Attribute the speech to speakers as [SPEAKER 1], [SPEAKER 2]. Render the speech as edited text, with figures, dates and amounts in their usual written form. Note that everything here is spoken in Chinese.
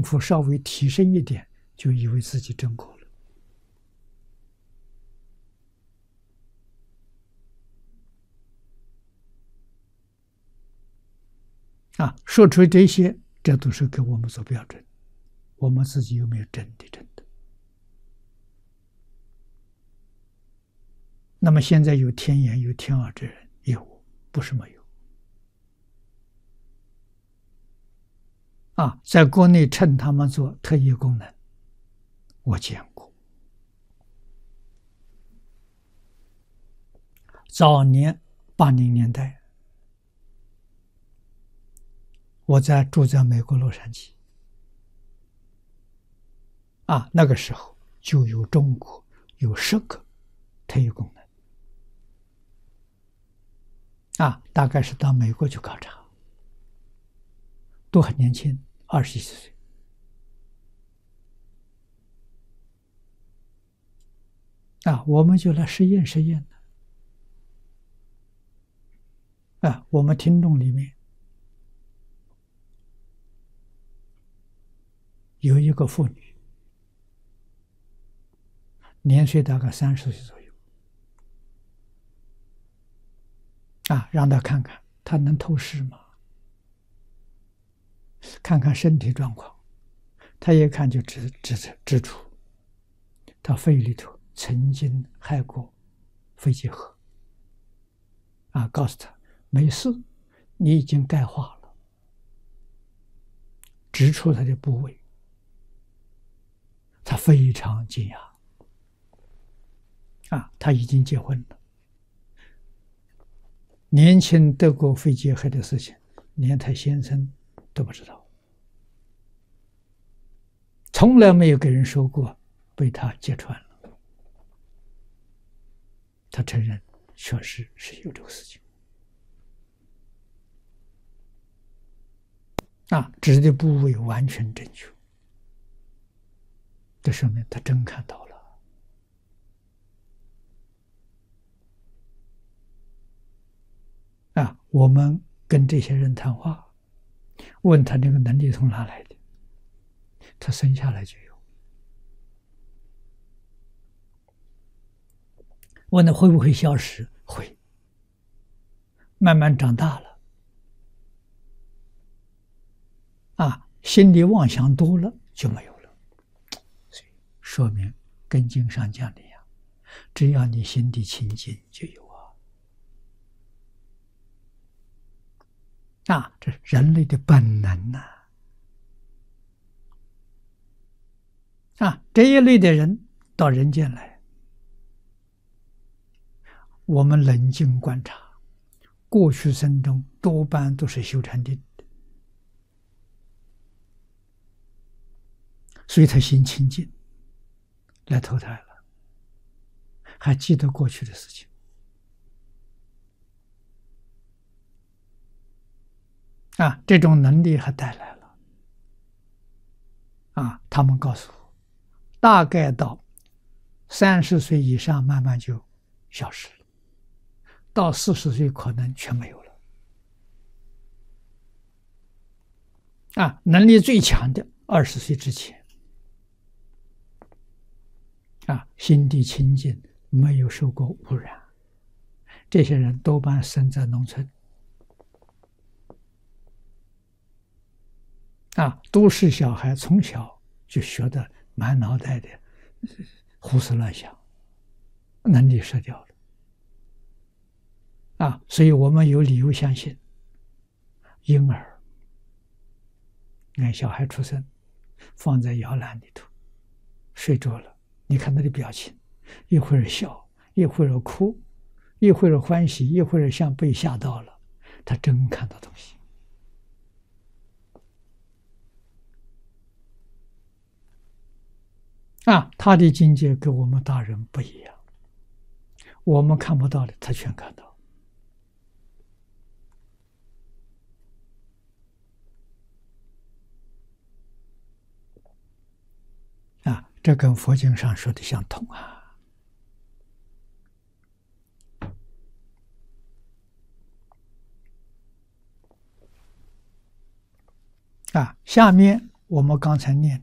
[SPEAKER 1] 夫稍微提升一点，就以为自己证果了。说出这些，这都是给我们做标准。我们自己有没有真的？那么现在有天眼、有天耳之人，有，不是没有。在国内趁他们做特异功能，我见过。早年80年代，我住在美国洛杉矶。那个时候就有中国有10个特异功能。大概是到美国去考察，都很年轻，20几岁。我们就来实验的。我们听众里面有一个妇女，年岁大概30岁左右。让她看看，她能透视吗？看看身体状况，她一看就指出，她肺里头曾经害过肺结核。告诉她没事，你已经钙化了，指出她的部位。她非常惊讶。她已经结婚了，年轻得过肺结核的事情，连她先生都不知道，从来没有给人说过，被她揭穿了。她承认确实是有这个事情。指的部位完全正确，这说明她真看到了。我们跟这些人谈话，问他这个能力从哪来的，他生下来就有。问他会不会消失？会。慢慢长大了，心里妄想多了就没有了。所以说明跟经上讲的一样，只要你心地清净就有。这是人类的本能这一类的人到人间来，我们冷静观察，过去生中多半都是修禅定的，所以他心清净，来投胎了，还记得过去的事情。这种能力还带来了。他们告诉我，大概到30岁以上慢慢就消失了，到40岁可能全没有了。能力最强的20岁之前，心地清净，没有受过污染，这些人多半生在农村。都市小孩从小就学得满脑袋的胡思乱想，能力失掉了。所以我们有理由相信，婴儿小孩出生，放在摇篮里头睡着了，你看他的表情，一会儿笑，一会儿哭，一会儿欢喜，一会儿像被吓到了，他真看到东西。他的境界跟我们大人不一样，我们看不到的他全看到。这跟佛经上说的相同下面我们刚才念